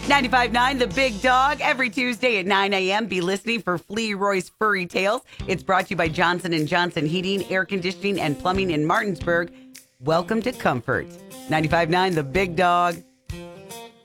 95.9 The Big Dog, every Tuesday at 9 a.m. Be listening for Flea Roy's Furry Tales. It's brought to you by Johnson & Johnson Heating, Air Conditioning, and Plumbing in Martinsburg. Welcome to comfort. 95.9 The Big Dog.